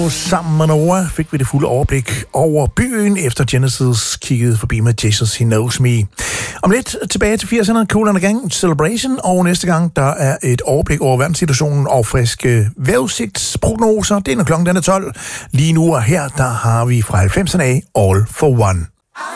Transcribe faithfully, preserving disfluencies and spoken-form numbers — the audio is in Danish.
og sammen med Nora fik vi det fulde overblik over byen, efter Genesis kiggede forbi med Jesus He Knows Me. Om lidt tilbage til firserne, Kool and the Gang Celebration, og næste gang der er et overblik over verdenssituationen og friske vejrudsigtsprognoser. Det er når klokken den er tolv. Lige nu og her, der har vi fra halvfemserne af All for One.